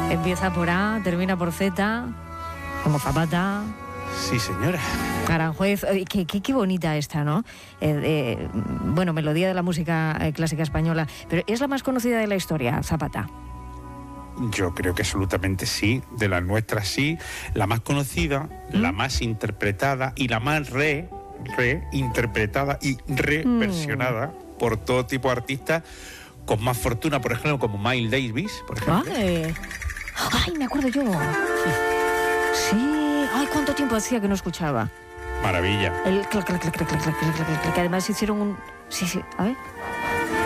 Empieza por A, termina por Z, como Zapata. Sí, señora. Aranjuez, qué bonita esta, ¿no? Bueno, melodía de la música clásica española, pero ¿es la más conocida de la historia, Zapata? Yo creo que absolutamente sí, de las nuestras sí, la más conocida, la más interpretada y la más reinterpretada y reversionada por todo tipo de artistas con más fortuna, por ejemplo, como Miles Davis, por ejemplo. ¡Ay, me acuerdo yo! Sí, ¡ay, cuánto tiempo hacía que no escuchaba! Maravilla. El clac, clac, clac, clac, clac, clac, clac, clac, que además hicieron un... Sí, a ver...